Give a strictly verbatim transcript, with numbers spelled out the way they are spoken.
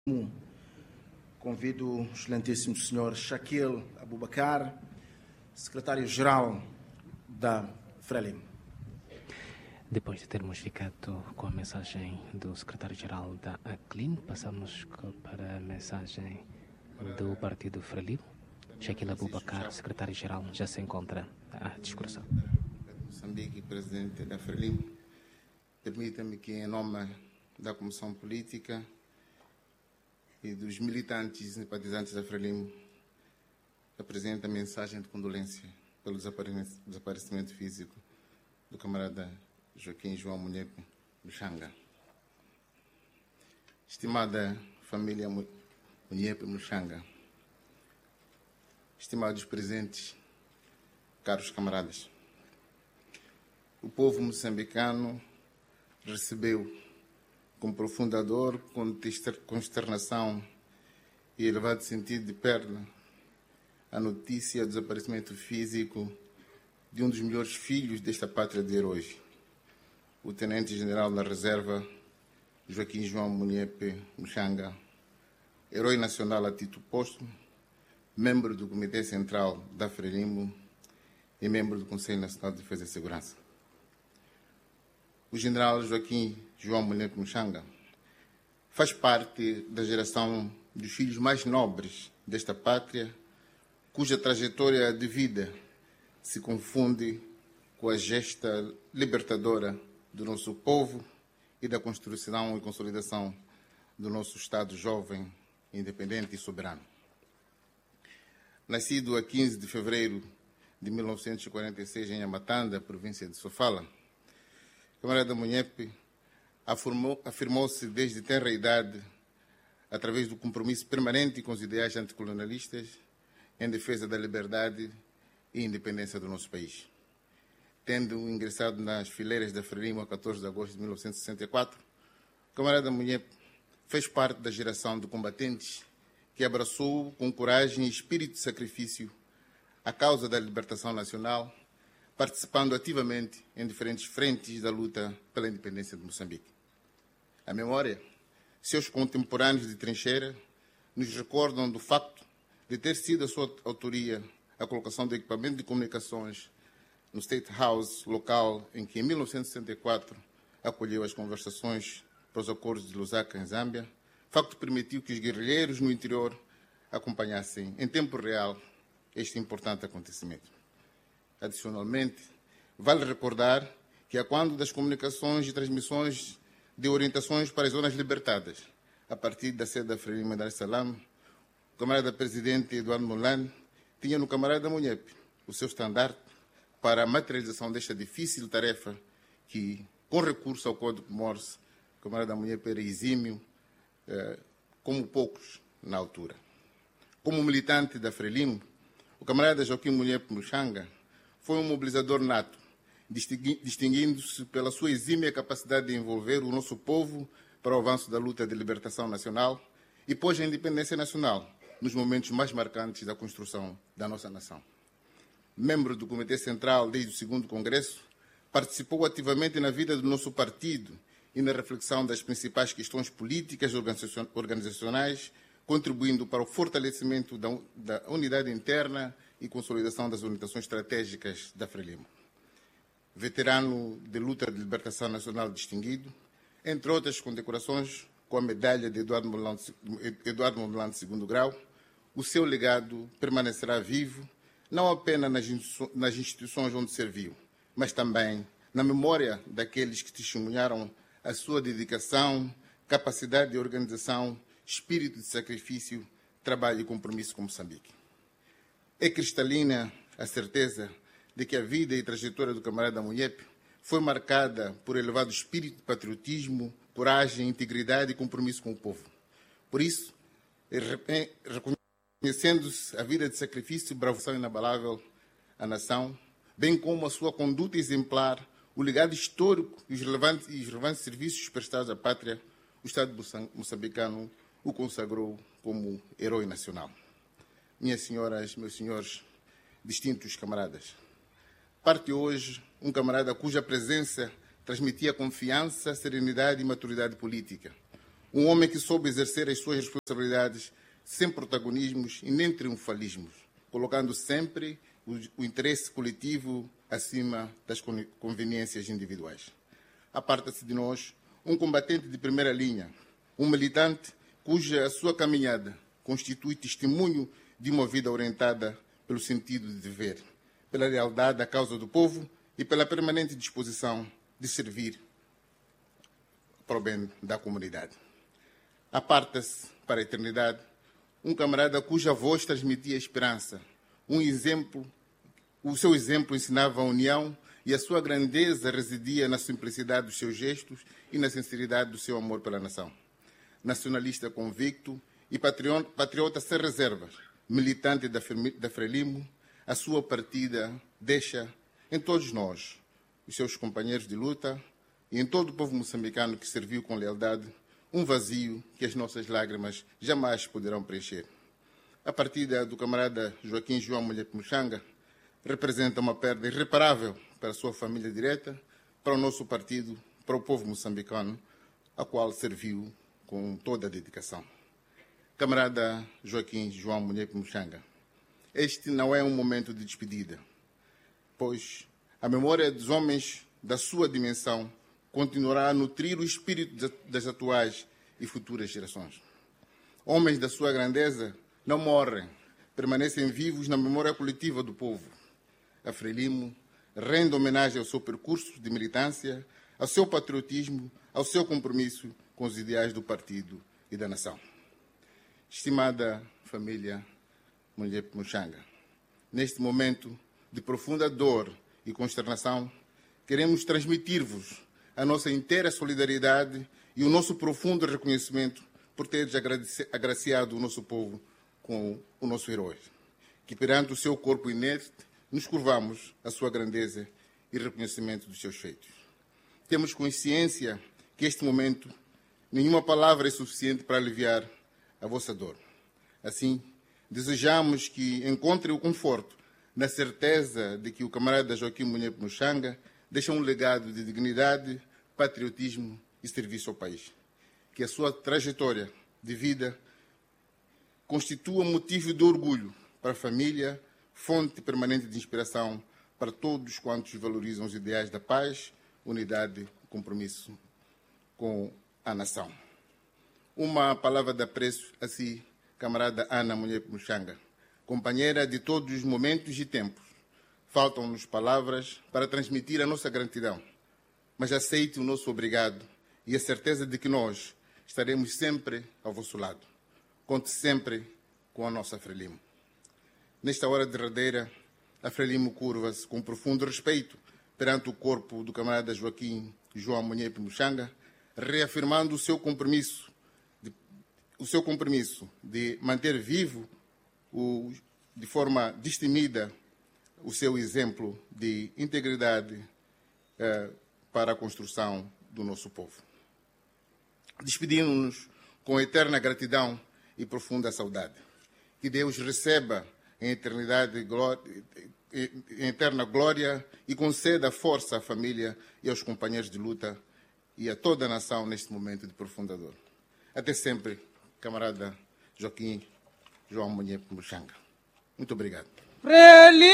Convido o excelentíssimo senhor Shaquille Abubakar, secretário-geral da Frelimo. Depois de termos ficado com a mensagem do secretário-geral da ACLIN, passamos para a mensagem do partido Frelimo. Shaquille Abubakar, secretário-geral, já se encontra à discussão. Moçambique, presidente da Frelimo, permita-me que, em nome da Comissão Política e dos militantes e simpatizantes da Frelimo, apresente a mensagem de condolência pelo desaparecimento físico do camarada Joaquim João Munyepe Mushanga. Estimada família Munyepe Mushanga, estimados presentes, caros camaradas, o povo moçambicano recebeu com profunda dor, consternação e elevado sentido de perda a notícia do desaparecimento físico de um dos melhores filhos desta pátria de heróis, o tenente-general da reserva Joaquim João Munyepe Mushanga, herói nacional a título póstumo, membro do Comitê Central da Frelimo e membro do Conselho Nacional de Defesa e Segurança. O general Joaquim João Munyepe Mushanga faz parte da geração dos filhos mais nobres desta pátria, cuja trajetória de vida se confunde com a gesta libertadora do nosso povo e da construção e consolidação do nosso Estado jovem, independente e soberano. Nascido a quinze de fevereiro de mil novecentos e quarenta e seis em Amatanda, província de Sofala, camarada Munyepe afirmou-se desde tenra idade, através do compromisso permanente com os ideais anticolonialistas, em defesa da liberdade e independência do nosso país. Tendo ingressado nas fileiras da Frelimo a catorze de agosto de mil novecentos e sessenta e quatro, o camarada Munyepe fez parte da geração de combatentes que abraçou com coragem e espírito de sacrifício a causa da libertação nacional, participando ativamente em diferentes frentes da luta pela independência de Moçambique. A memória, seus contemporâneos de trincheira, nos recordam do facto de ter sido a sua autoria a colocação de equipamento de comunicações no State House local em que, em mil novecentos e sessenta e quatro, acolheu as conversações para os acordos de Lusaka, em Zâmbia, facto que permitiu que os guerrilheiros no interior acompanhassem em tempo real este importante acontecimento. Adicionalmente, vale recordar que, a quando das comunicações e transmissões de orientações para as zonas libertadas, a partir da sede da Frelimo Dar es Salaam, o camarada presidente Eduardo Mondlane tinha no camarada Munyepe o seu estandarte para a materialização desta difícil tarefa que, com recurso ao Código Morse, o camarada Munyepe era exímio, eh, como poucos na altura. Como militante da Frelimo, o camarada Joaquim Munyepe Mushanga foi um mobilizador nato, distinguindo-se pela sua exímia capacidade de envolver o nosso povo para o avanço da luta de libertação nacional e pôs a independência nacional nos momentos mais marcantes da construção da nossa nação. Membro do Comitê Central desde o segundo Congresso, participou ativamente na vida do nosso partido e na reflexão das principais questões políticas e organizacionais, contribuindo para o fortalecimento da unidade interna e consolidação das orientações estratégicas da Frelimo. Veterano de luta de libertação nacional distinguido, entre outras condecorações, com a medalha de Eduardo Mondlane de segundo grau, o seu legado permanecerá vivo, não apenas nas instituições onde serviu, mas também na memória daqueles que testemunharam a sua dedicação, capacidade de organização, espírito de sacrifício, trabalho e compromisso com Moçambique. É cristalina a certeza de que a vida e trajetória do camarada Munyepe foi marcada por elevado espírito de patriotismo, coragem, integridade e compromisso com o povo. Por isso, reconhecendo-se a vida de sacrifício e bravura inabalável à nação, bem como a sua conduta exemplar, o legado histórico e os relevantes, e os relevantes serviços prestados à pátria, o Estado moçambicano o consagrou como herói nacional. Minhas senhoras, meus senhores, distintos camaradas, parte hoje um camarada cuja presença transmitia confiança, serenidade e maturidade política. Um homem que soube exercer as suas responsabilidades sem protagonismos e nem triunfalismos, colocando sempre o, o interesse coletivo acima das conveniências individuais. Aparta-se de nós um combatente de primeira linha, um militante cuja a sua caminhada constitui testemunho de uma vida orientada pelo sentido de dever, pela lealdade à causa do povo e pela permanente disposição de servir para o bem da comunidade. Aparta-se para a eternidade um camarada cuja voz transmitia esperança, um exemplo, o seu exemplo ensinava a união e a sua grandeza residia na simplicidade dos seus gestos e na sinceridade do seu amor pela nação. Nacionalista convicto e patriota sem reservas, militante da Frelimo, a sua partida deixa em todos nós, os seus companheiros de luta e em todo o povo moçambicano que serviu com lealdade, um vazio que as nossas lágrimas jamais poderão preencher. A partida do camarada Joaquim João Munhepe Muxanga representa uma perda irreparável para a sua família direta, para o nosso partido, para o povo moçambicano, a qual serviu com toda a dedicação. Camarada Joaquim João Munhepe Muxanga, este não é um momento de despedida, pois a memória dos homens da sua dimensão continuará a nutrir o espírito das atuais e futuras gerações. Homens da sua grandeza não morrem, permanecem vivos na memória coletiva do povo. A Frelimo rende homenagem ao seu percurso de militância, ao seu patriotismo, ao seu compromisso com os ideais do partido e da nação. Estimada família Munhepe Muxanga, neste momento de profunda dor e consternação, queremos transmitir-vos a nossa inteira solidariedade e o nosso profundo reconhecimento por teres agraciado o nosso povo com o nosso herói, que perante o seu corpo inerte nos curvamos à sua grandeza e reconhecimento dos seus feitos. Temos consciência que este momento nenhuma palavra é suficiente para aliviar a vossa dor. Assim, desejamos que encontre o conforto na certeza de que o camarada Joaquim Munhepe Muxanga deixa um legado de dignidade, patriotismo e serviço ao país. Que a sua trajetória de vida constitua motivo de orgulho para a família, fonte permanente de inspiração para todos quantos valorizam os ideais da paz, unidade e compromisso com a nação. Uma palavra de apreço a si, camarada Ana Munhepe Muxanga, companheira de todos os momentos e tempos. Faltam-nos palavras para transmitir a nossa gratidão, mas aceite o nosso obrigado e a certeza de que nós estaremos sempre ao vosso lado. Conte sempre com a nossa Frelimo. Nesta hora derradeira, a Frelimo curva-se com profundo respeito perante o corpo do camarada Joaquim João Munhepe Muxanga, reafirmando o seu compromisso, de, o seu compromisso de manter vivo, o, de forma destemida, o seu exemplo de integridade eh, para a construção do nosso povo. Despedindo-nos com eterna gratidão e profunda saudade. Que Deus receba em eternidade, glória, em eterna glória e conceda força à família e aos companheiros de luta e a toda a nação neste momento de profunda dor. Até sempre, camarada Joaquim João Munhepe Muxanga. Muito obrigado.